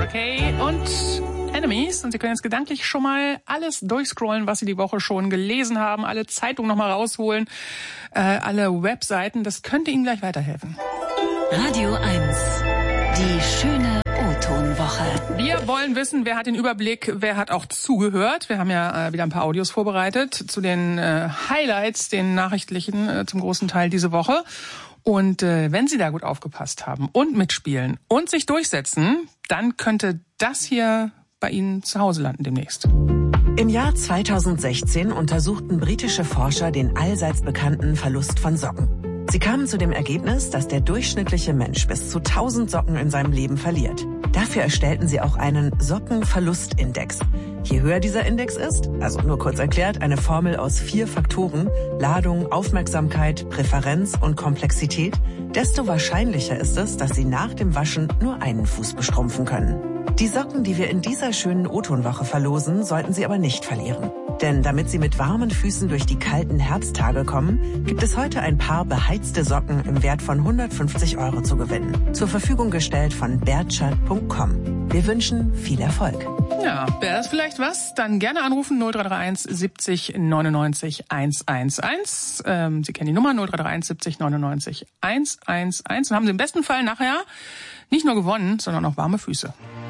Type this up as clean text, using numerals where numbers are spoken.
Kay und Enemies. Und Sie können jetzt gedanklich schon mal alles durchscrollen, was Sie die Woche schon gelesen haben, alle Zeitungen noch mal rausholen, alle Webseiten. Das könnte Ihnen gleich weiterhelfen. Radio 1, die schöne O-Ton-Woche. Wir wollen wissen, wer hat den Überblick, wer hat auch zugehört. Wir haben ja wieder ein paar Audios vorbereitet zu den Highlights, den nachrichtlichen zum großen Teil diese Woche. Und wenn Sie da gut aufgepasst haben und mitspielen und sich durchsetzen, dann könnte das hier bei Ihnen zu Hause landen demnächst. Im Jahr 2016 untersuchten britische Forscher den allseits bekannten Verlust von Socken. Sie kamen zu dem Ergebnis, dass der durchschnittliche Mensch bis zu 1000 Socken in seinem Leben verliert. Dafür erstellten sie auch einen Sockenverlustindex. Je höher dieser Index ist, also nur kurz erklärt, eine Formel aus 4 Faktoren, Ladung, Aufmerksamkeit, Präferenz und Komplexität, desto wahrscheinlicher ist es, dass Sie nach dem Waschen nur einen Fuß bestrumpfen können. Die Socken, die wir in dieser schönen O-Ton-Woche verlosen, sollten Sie aber nicht verlieren. Denn damit Sie mit warmen Füßen durch die kalten Herbsttage kommen, gibt es heute ein paar beheizte Socken im Wert von 150 € zu gewinnen. Zur Verfügung gestellt von bertschirt.com. Wir wünschen viel Erfolg. Ja, wäre das vielleicht was? Dann gerne anrufen 0331 70 99 111. Sie kennen die Nummer 0331 70 99 111. Dann haben Sie im besten Fall nachher nicht nur gewonnen, sondern auch warme Füße.